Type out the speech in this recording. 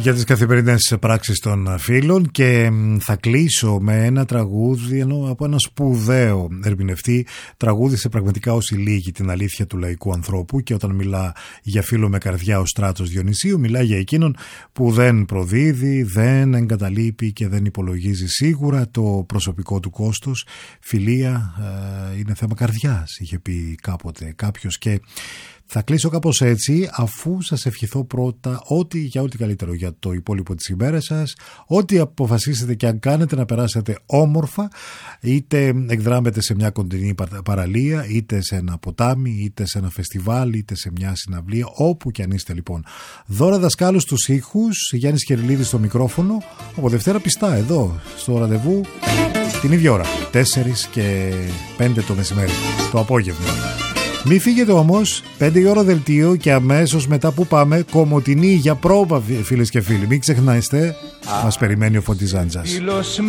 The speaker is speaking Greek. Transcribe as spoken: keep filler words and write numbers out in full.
για τις καθημερινές πράξεις των φίλων και θα κλείσω με ένα τραγούδι ενώ από ένα σπουδαίο ερμηνευτή. Τραγούδισε πραγματικά όσοι λίγοι την αλήθεια του λαϊκού ανθρώπου και όταν μιλά για φίλο με καρδιά ο Στράτος Διονυσίου μιλά για εκείνον που δεν προδίδει, δεν εγκαταλείπει και δεν υπολογίζει σίγουρα το προσωπικό του κόστος. Φιλία ε, είναι θέμα καρδιάς, είχε πει κάποτε κάποιος. Και θα κλείσω κάπως έτσι, αφού σας ευχηθώ πρώτα ό,τι για ό,τι καλύτερο για το υπόλοιπο της ημέρας σας, ό,τι αποφασίσετε και αν κάνετε να περάσετε όμορφα, είτε εκδράμετε σε μια κοντινή παραλία, είτε σε ένα ποτάμι, είτε σε ένα φεστιβάλ, είτε σε μια συναυλία, όπου και αν είστε λοιπόν. Δώρα Δασκάλου στους ήχους, Γιάννης Κεριλίδης στο μικρόφωνο, από Δευτέρα πιστά εδώ στο ραντεβού την ίδια ώρα, τέσσερις και πέντε το μεσημέρι, το απόγευμα. Μη φύγετε όμως, πέντε η ώρα δελτίο και αμέσως μετά που πάμε Κομοτηνή για πρόβα, φίλες και φίλοι. Μην ξεχνάστε, μας περιμένει ο Φωτιζάντζας.